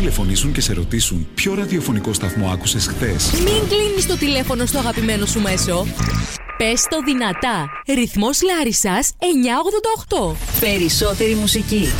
τηλεφωνήσουν και σε ρωτήσουν ποιο ραδιοφωνικό σταθμό άκουσες χθες. Μην κλείνεις το τηλέφωνο στο αγαπημένο σου μέσο. Πες το δυνατά. Ρυθμός Λάρισσας 988. Περισσότερη μουσική.